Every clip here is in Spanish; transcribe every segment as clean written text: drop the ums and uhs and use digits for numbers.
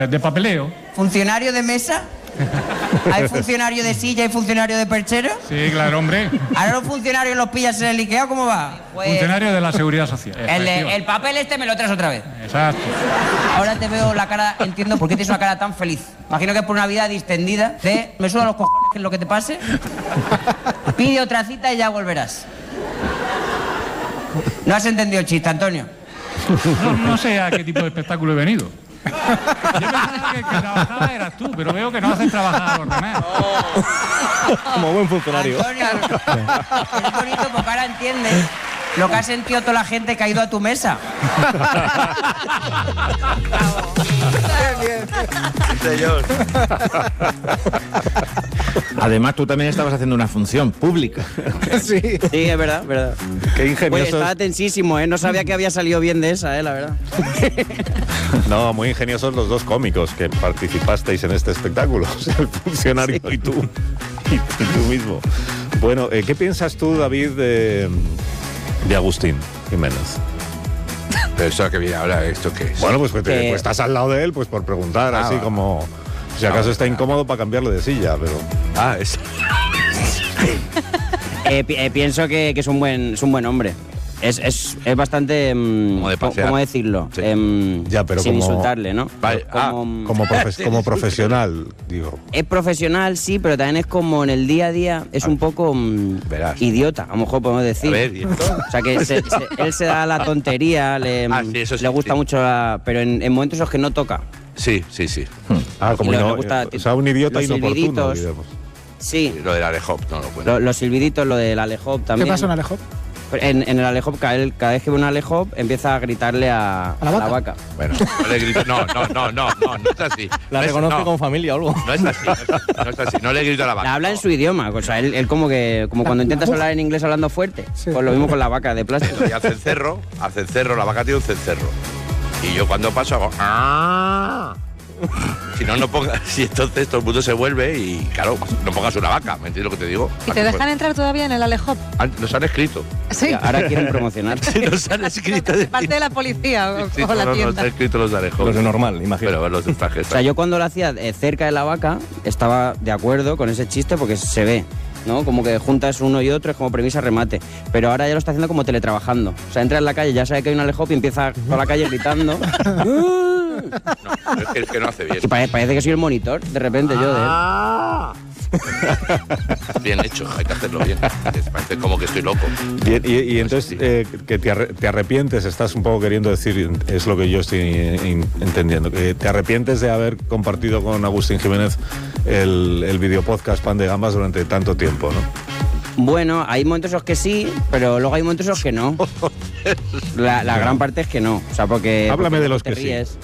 De papeleo. ¿Funcionario de mesa? ¿Hay funcionario de silla y funcionario de perchero? Sí, claro, hombre. ¿Ahora los funcionarios los pillas en el Ikea? ¿Cómo va? Pues, funcionario de la Seguridad Social. El papel me lo traes otra vez. Exacto. Ahora te veo la cara, entiendo por qué tienes una cara tan feliz. Imagino que es por una vida distendida de me sudan los cojones que es lo que te pase. Pide otra cita y ya volverás. ¿No has entendido el chiste, Antonio? No sé a qué tipo de espectáculo he venido. Yo pensaba que trabajaba eras tú, pero veo que no haces trabajar a los demás. Como buen funcionario. Antonio, es bonito porque ahora entiendes lo que ha sentido toda la gente que ha ido a tu mesa. Señor. Además, tú también estabas haciendo una función pública. Sí, es verdad, verdad. Qué Oye, ingenioso. estaba tensísimo, ¿eh? No sabía que había salido bien de esa, la verdad. No, muy ingeniosos los dos cómicos que participasteis en este espectáculo. O sea, el funcionario y tú. Y tú mismo. Bueno, ¿qué piensas tú, David, de Agustín Jiménez? Pero eso que viene ahora, ¿esto qué es? Bueno, pues estás al lado de él, pues por preguntar, así como... Si acaso está incómodo para cambiarle de silla, pero... Ah, es... Pienso que es un buen hombre. Es bastante... ¿Cómo decirlo? Sí. Ya, pero sin como, insultarle, ¿no? Vale, como profesional, digo. Es profesional, sí, pero también es como en el día a día, es un poco idiota, a lo mejor podemos decir. A ver, ¿y esto? O sea, que él se da la tontería, le gusta mucho, pero en momentos en los que no toca. Sí. Como o sea, un idiota inoportuno, digamos. Sí. Lo del Alehop, no lo cuento. Los silbiditos, lo del Alehop también. ¿Qué pasa en Alehop? En el Alehop, cada vez que ve un Alehop, empieza a gritarle a la vaca. Bueno, no le grito, no es así. La reconoce como familia o algo. No es así, no le grito a la vaca. Habla en su idioma, o sea, él como cuando intentas hablar en inglés hablando fuerte, pues lo mismo con la vaca de plástico. Y hace el cerro, la vaca tiene un cencerro. Y yo cuando paso hago ¡ah! Si no pongas, si entonces todo el mundo se vuelve y claro, no pongas una vaca, ¿me entiendes lo que te digo? ¿Y te dejan entrar todavía en el Alehop? Nos han escrito. Sí. Ahora quieren promocionar. Nos han escrito. Parte de la policía o la tienda. Nos han escrito los de Alehop. Los de normal, imagino. Pero los de trajes. O sea, yo cuando lo hacía cerca de la vaca estaba de acuerdo con ese chiste porque se ve, ¿no? Como que juntas uno y otro, es como premisa remate. Pero ahora ya lo está haciendo como teletrabajando. O sea, entra en la calle, ya sabe que hay un Alehop y empieza toda la calle gritando. No, es que no hace bien. Y parece que soy el monitor, de repente yo de él. Bien hecho, hay que hacerlo bien. Parece como que estoy loco. Bien, y entonces, que te arrepientes, estás un poco queriendo decir, es lo que yo estoy entendiendo, que te arrepientes de haber compartido con Agustín Jiménez el videopodcast Pan de Gambas durante tanto tiempo, ¿no? Bueno, hay momentos en los que sí, pero luego hay momentos en los que no. La gran parte es que no. O sea, porque... Háblame de los te que ríes. sí.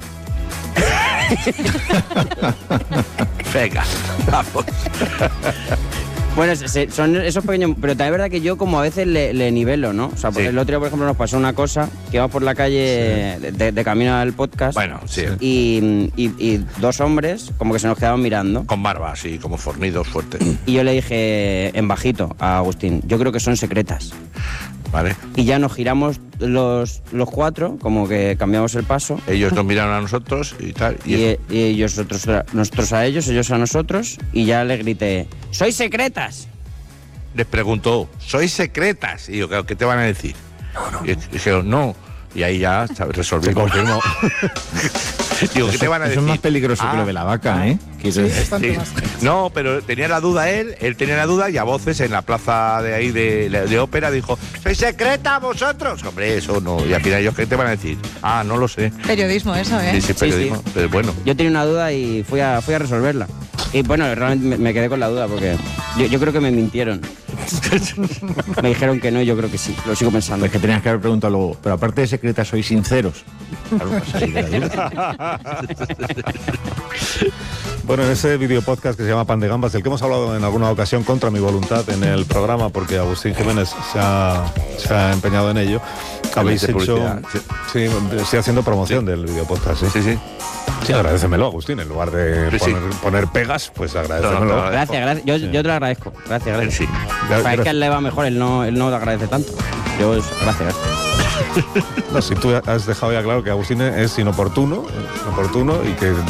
Venga, vamos. Bueno, son esos pequeños... Pero también es verdad que yo como a veces le nivelo, ¿no? O sea, porque el otro día, por ejemplo, nos pasó una cosa, que íbamos por la calle de camino al podcast. Bueno, sí. Y dos hombres como que se nos quedaban mirando. Con barba, así, como fornidos, fuertes. Y yo le dije en bajito a Agustín, yo creo que son secretas. Vale. Y ya nos giramos los cuatro, como que cambiamos el paso. Ellos nos miraron a nosotros y tal. Y ellos, nosotros a ellos, ellos a nosotros. Y ya le grité, ¡sois secretas! Les preguntó, ¿sois secretas? Y yo, ¿qué te van a decir? No. Y dijeron, no. Y ahí ya resolvimos. Digo, ¿qué te van a decir? Eso es más peligroso que lo de la vaca, ¿eh? Sí, bastante más. No, pero tenía la duda él tenía la duda y a voces en la plaza de ahí de ópera dijo, ¿sois secreta vosotros? Hombre, eso no. Y al final ellos, ¿qué te van a decir? Ah, no lo sé. Periodismo eso, ¿eh? Sí, periodismo. Sí. Pero bueno. Yo tenía una duda y fui a resolverla. Y bueno, realmente me quedé con la duda porque yo creo que me mintieron. Me dijeron que no y yo creo que sí. Lo sigo pensando. Es que tenías que haber preguntado luego, pero aparte de secretas, ¿sois sinceros? Claro, pues ahí de la duda. Bueno, en ese videopodcast que se llama Pan de Gambas, del que hemos hablado en alguna ocasión contra mi voluntad en el programa, porque Agustín Jiménez se ha empeñado en ello, habéis hecho... Sí, estoy haciendo promoción del videopodcast. Sí. Sí, agradécemelo, Agustín, en lugar de poner pegas, pues agradécemelo. No, gracias. Yo te lo agradezco. Gracias. Sí. Es que a él le va mejor, él no te agradece tanto. Gracias. No, si tú has dejado ya claro que Agustín es inoportuno y que